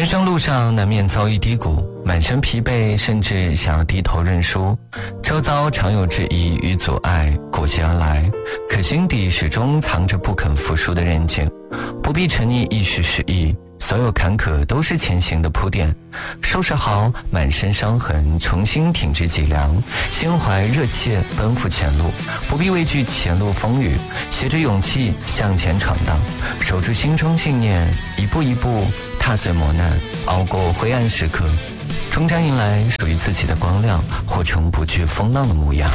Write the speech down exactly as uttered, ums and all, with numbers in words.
人生路上难免遭遇低谷，满身疲惫，甚至想要低头认输，周遭常有质疑与阻碍裹挟而来，可心底始终藏着不肯服输的韧劲。不必沉溺一时失意，所有坎坷都是前行的铺垫。收拾好满身伤痕，重新挺直脊梁，心怀热切奔赴前路，不必畏惧前路风雨，携着勇气向前闯荡，守住心中信念，一步一步踏碎磨难，熬过灰暗时刻，终将迎来属于自己的光亮，活成不惧风浪的模样。